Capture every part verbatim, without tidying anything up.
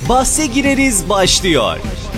Bahse Gireriz başlıyor.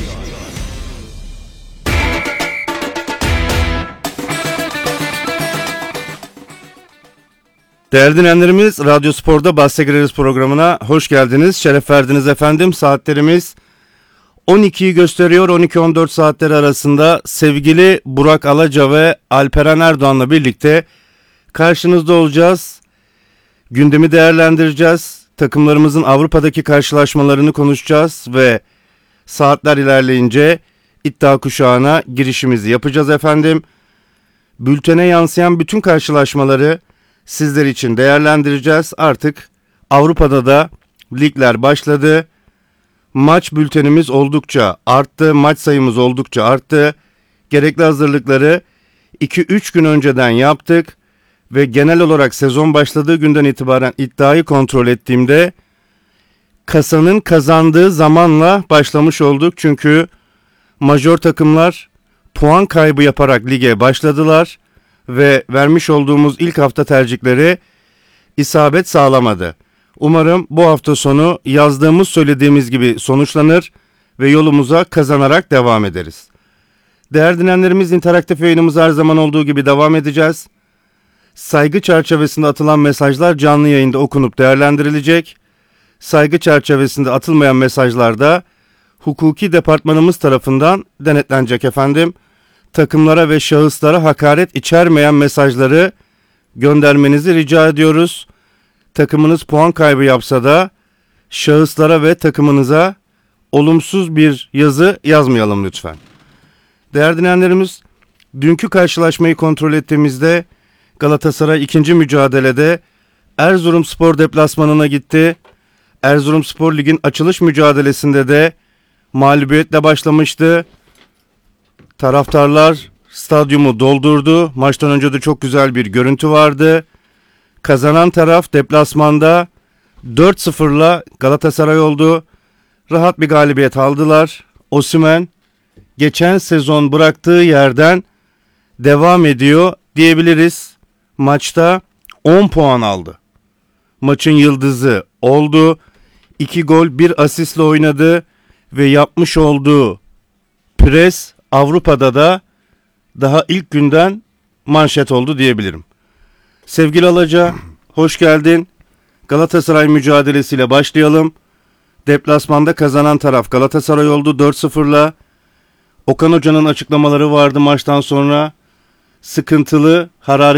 Değerli dinleyenlerimiz, Radyo Spor'da Bahse Gireriz programına hoş geldiniz. Şeref verdiniz efendim. Saatlerimiz on ikiyi gösteriyor. on iki on dört saatleri arasında sevgili Burak Alaca ve Alperen Erdoğan'la birlikte karşınızda olacağız. Gündemi değerlendireceğiz. Takımlarımızın Avrupa'daki karşılaşmalarını konuşacağız ve saatler ilerleyince iddia kuşağına girişimizi yapacağız efendim. Bültene yansıyan bütün karşılaşmaları sizler için değerlendireceğiz. Artık Avrupa'da da ligler başladı. Maç bültenimiz oldukça arttı. Maç sayımız oldukça arttı. Gerekli hazırlıkları iki üç gün önceden yaptık. Ve genel olarak sezon başladığı günden itibaren iddiayı kontrol ettiğimde kasanın kazandığı zamanla başlamış olduk. Çünkü majör takımlar puan kaybı yaparak lige başladılar ve vermiş olduğumuz ilk hafta tercihleri isabet sağlamadı. Umarım bu hafta sonu yazdığımız söylediğimiz gibi sonuçlanır ve yolumuza kazanarak devam ederiz. Değerli dinleyenlerimiz, interaktif yayınımız her zaman olduğu gibi devam edeceğiz. Saygı çerçevesinde atılan mesajlar canlı yayında okunup değerlendirilecek. Saygı çerçevesinde atılmayan mesajlar da hukuki departmanımız tarafından denetlenecek efendim. Takımlara ve şahıslara hakaret içermeyen mesajları göndermenizi rica ediyoruz. Takımınız puan kaybı yapsa da şahıslara ve takımınıza olumsuz bir yazı yazmayalım lütfen. Değerli dinleyenlerimiz, dünkü karşılaşmayı kontrol ettiğimizde Galatasaray ikinci mücadelede Erzurumspor deplasmanına gitti. Erzurumspor ligin açılış mücadelesinde de mağlubiyetle başlamıştı. Taraftarlar stadyumu doldurdu. Maçtan önce de çok güzel bir görüntü vardı. Kazanan taraf deplasmanda dört sıfırla Galatasaray oldu. Rahat bir galibiyet aldılar. Osimhen geçen sezon bıraktığı yerden devam ediyor diyebiliriz. Maçta on puan aldı. Maçın yıldızı oldu. iki gol bir asistle oynadı ve yapmış olduğu pres Avrupa'da da daha ilk günden manşet oldu diyebilirim. Sevgili Alaca, hoş geldin. Galatasaray mücadelesiyle başlayalım. Deplasmanda kazanan taraf Galatasaray oldu dört sıfırla. Okan Hoca'nın açıklamaları vardı maçtan sonra. Sıkıntılı, hararetli